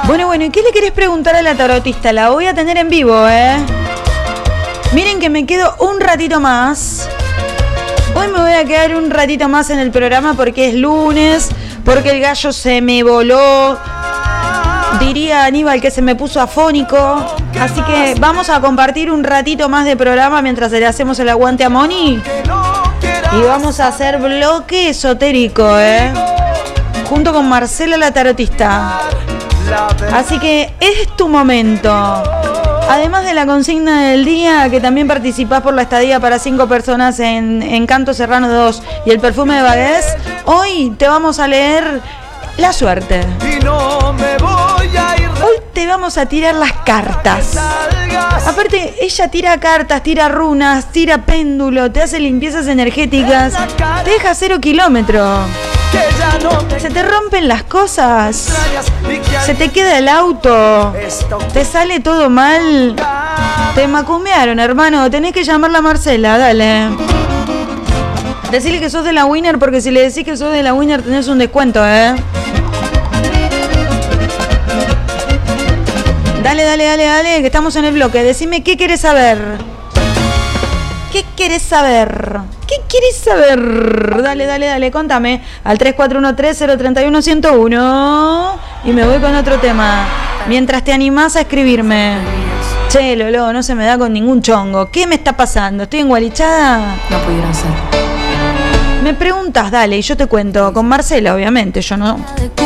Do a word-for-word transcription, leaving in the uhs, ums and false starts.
Bueno, bueno, ¿y qué le querés preguntar a la tarotista? La voy a tener en vivo, ¿eh? Miren que me quedo un ratito más. Hoy me voy a quedar un ratito más en el programa porque es lunes, porque el gallo se me voló. Diría Aníbal que se me puso afónico. Así que vamos a compartir un ratito más de programa mientras le hacemos el aguante a Moni. Y vamos a hacer bloque esotérico, ¿eh? Junto con Marcela la tarotista. Así que es tu momento. Además de la consigna del día, que también participás por la estadía para cinco personas en Encanto Serrano dos y el perfume de Bagués, hoy te vamos a leer la suerte. Hoy te vamos a tirar las cartas. Aparte, ella tira cartas, tira runas, tira péndulo, te hace limpiezas energéticas, te deja cero kilómetro. Se te rompen las cosas, se te queda el auto, te sale todo mal, te macumbearon, hermano, tenés que llamarla a Marcela, dale. Decirle que sos de la Winner, porque si le decís que sos de la Winner tenés un descuento, ¿eh? Dale, dale, dale, dale, que estamos en el bloque. Decime qué querés saber. ¿Qué querés saber? ¿Qué querés saber? Dale, dale, dale, contame. Al tres cuatro uno tres cero tres uno uno cero uno. Y me voy con otro tema. Mientras te animás a escribirme. Che, Lolo, no se me da con ningún chongo. ¿Qué me está pasando? ¿Estoy engualichada? No pudieron ser. Me preguntas, dale, y yo te cuento. Con Marcela, obviamente, yo no...